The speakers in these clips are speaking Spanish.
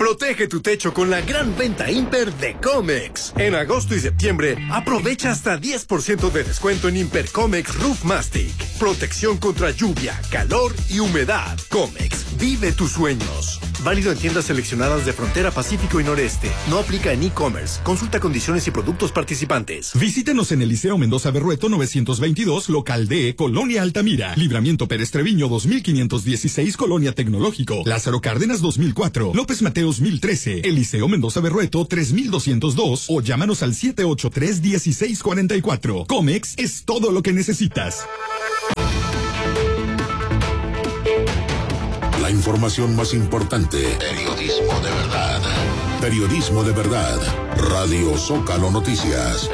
Protege tu techo con la gran venta Imper de Comex. En agosto y septiembre, aprovecha hasta 10% de descuento en Imper Comex Roof Mastic. Protección contra lluvia, calor y humedad. Comex, vive tus sueños. Válido en tiendas seleccionadas de Frontera Pacífico y Noreste. No aplica en e-commerce. Consulta condiciones y productos participantes. Visítenos en el Liceo Mendoza Berrueto 922, local D, Colonia Altamira. Libramiento Pérez Treviño 2516, Colonia Tecnológico. Lázaro Cárdenas 2004. López Mateos 1013. El Liceo Mendoza Berrueto 3202. O llámanos al 783-1644. Comex es todo lo que necesitas. La información más importante. Periodismo de verdad. Periodismo de verdad. Radio Zócalo Noticias.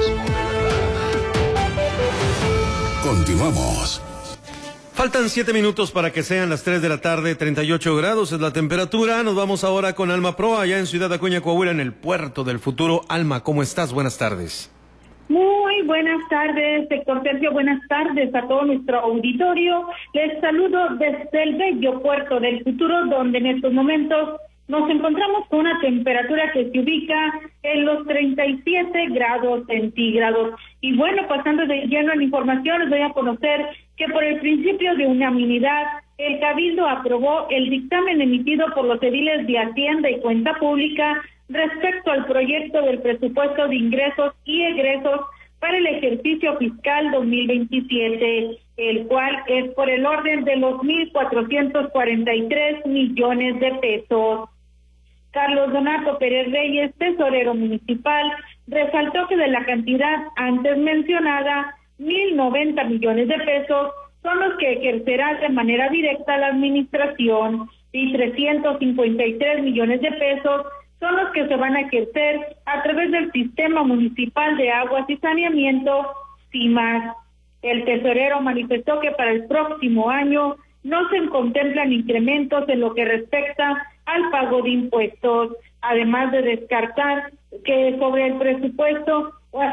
Continuamos. Faltan 7 minutos para que sean las 3 de la tarde, 38 grados es la temperatura. Nos vamos ahora con Alma Pro, allá en Ciudad Acuña, Coahuila, en el puerto del futuro. Alma, ¿cómo estás? Buenas tardes. Muy buenas tardes, sector Sergio, buenas tardes a todo nuestro auditorio. Les saludo desde el bello puerto del futuro, donde en estos momentos nos encontramos con una temperatura que se ubica en los 37 grados centígrados. Y bueno, pasando de lleno en información, les voy a conocer que por el principio de unanimidad, el Cabildo aprobó el dictamen emitido por los ediles de Hacienda y Cuenta Pública respecto al proyecto del presupuesto de ingresos y egresos para el ejercicio fiscal 2027, el cual es por el orden de los 1,443 millones de pesos. Carlos Donato Pérez Reyes, tesorero municipal, resaltó que de la cantidad antes mencionada, 1,090 millones de pesos son los que ejercerá de manera directa la administración y 353 millones de pesos son los que se van a ejercer a través del Sistema Municipal de Aguas y Saneamiento, SIMAS. El tesorero manifestó que para el próximo año no se contemplan incrementos en lo que respecta al pago de impuestos, además de descartar que sobre el presupuesto,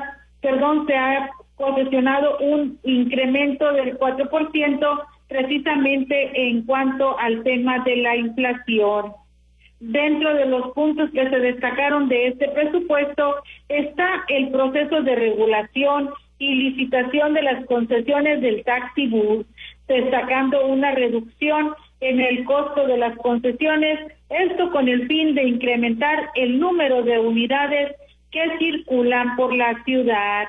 se ha concesionado un incremento del 4% precisamente en cuanto al tema de la inflación. Dentro de los puntos que se destacaron de este presupuesto está el proceso de regulación y licitación de las concesiones del taxi bus, destacando una reducción en el costo de las concesiones, esto con el fin de incrementar el número de unidades que circulan por la ciudad.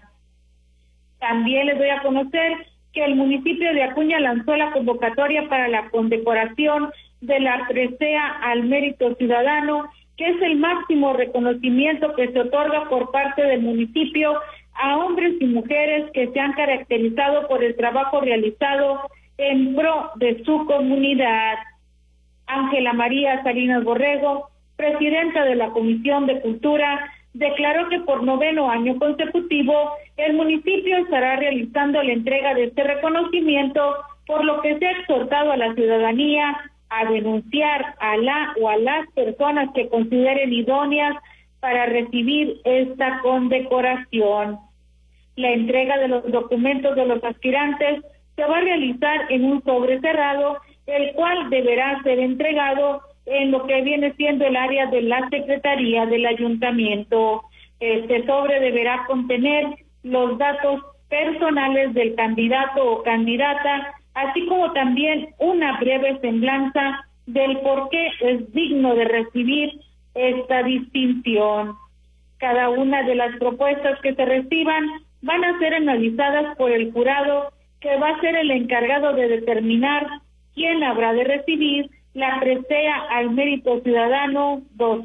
También les doy a conocer que el municipio de Acuña lanzó la convocatoria para la condecoración de la presea al mérito ciudadano, que es el máximo reconocimiento que se otorga por parte del municipio a hombres y mujeres que se han caracterizado por el trabajo realizado en pro de su comunidad. Ángela María Salinas Borrego, presidenta de la Comisión de Cultura, declaró que por 9º año consecutivo el municipio estará realizando la entrega de este reconocimiento, por lo que se ha exhortado a la ciudadanía a denunciar a la o a las personas que consideren idóneas para recibir esta condecoración. La entrega de los documentos de los aspirantes se va a realizar en un sobre cerrado, el cual deberá ser entregado en lo que viene siendo el área de la Secretaría del Ayuntamiento. Este sobre deberá contener los datos personales del candidato o candidata, así como también una breve semblanza del por qué es digno de recibir esta distinción. Cada una de las propuestas que se reciban van a ser analizadas por el jurado, que va a ser el encargado de determinar quién habrá de recibir la presea al mérito ciudadano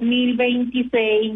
2026.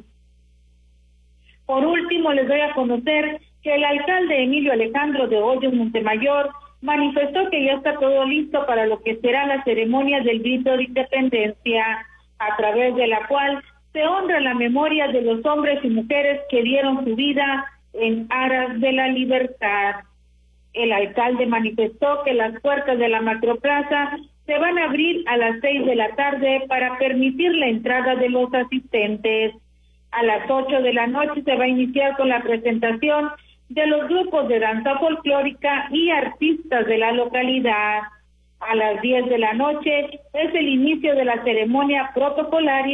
Por último, les doy a conocer que el alcalde Emilio Alejandro de Hoyos Montemayor manifestó que ya está todo listo para lo que será la ceremonia del grito de independencia, a través de la cual se honra la memoria de los hombres y mujeres que dieron su vida en aras de la libertad. El alcalde manifestó que las puertas de la macroplaza se van a abrir a las 6 de la tarde para permitir la entrada de los asistentes. A las 8 de la noche se va a iniciar con la presentación de los grupos de danza folclórica y artistas de la localidad. A las 10 de la noche es el inicio de la ceremonia protocolaria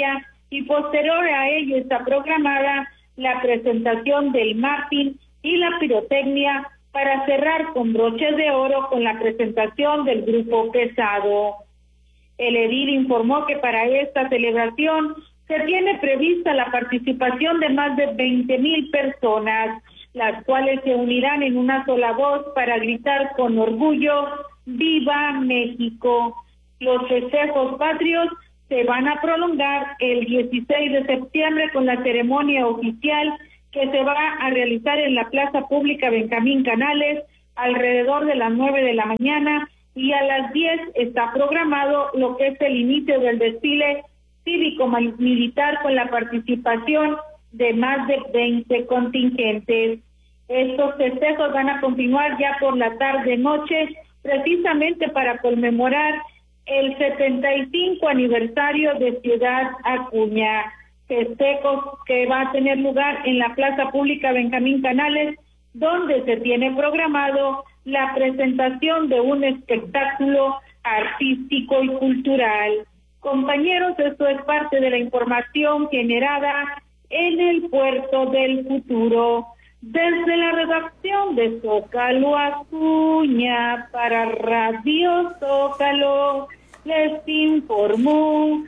y posterior a ello está programada la presentación del mapping y la pirotecnia para cerrar con broches de oro con la presentación del grupo pesado. El edil informó que para esta celebración se tiene prevista la participación de más de 20,000 personas, las cuales se unirán en una sola voz para gritar con orgullo, ¡Viva México! Los festejos patrios se van a prolongar el 16 de septiembre con la ceremonia oficial que se va a realizar en la Plaza Pública Benjamín Canales alrededor de las 9 de la mañana, y a las 10 está programado lo que es el inicio del desfile cívico-militar con la participación de más de 20 contingentes. Estos festejos van a continuar ya por la tarde-noche, precisamente para conmemorar el 75 aniversario de Ciudad Acuña. Festejos que va a tener lugar en la Plaza Pública Benjamín Canales, donde se tiene programado la presentación de un espectáculo artístico y cultural. Compañeros, esto es parte de la información generada en el Puerto del Futuro. Desde la redacción de Zócalo Acuña para Radio Zócalo, les informó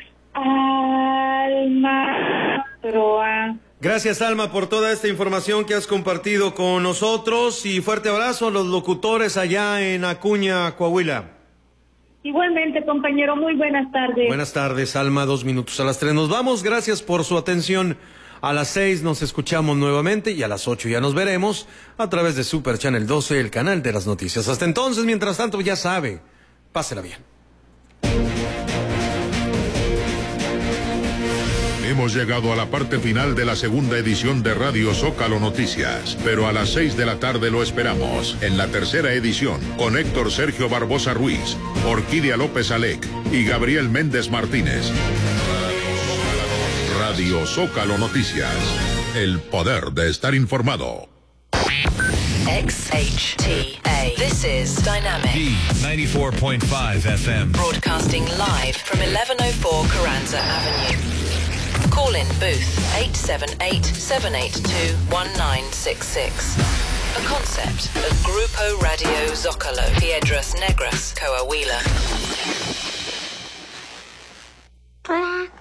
Alma Proa. Gracias, Alma, por toda esta información que has compartido con nosotros, y fuerte abrazo a los locutores allá en Acuña, Coahuila. Igualmente, compañero, muy buenas tardes. Buenas tardes, Alma, 2 minutos a las 3 nos vamos. Gracias por su atención. A las 6 nos escuchamos nuevamente y a las 8 ya nos veremos a través de Super Channel 12, el canal de las noticias. Hasta entonces, mientras tanto, ya sabe, pásela bien. Hemos llegado a la parte final de la segunda edición de Radio Zócalo Noticias, pero a las 6 de la tarde lo esperamos en la tercera edición con Héctor Sergio Barbosa Ruiz, Orquídea López Alec y Gabriel Méndez Martínez. Radio Zócalo Noticias, el poder de estar informado. XHTA. This is Dynamic. D94.5 FM. Broadcasting live from 1104 Carranza Avenue. Call in booth 878-782-1966. A concept of Grupo Radio Zócalo, Piedras Negras, Coahuila.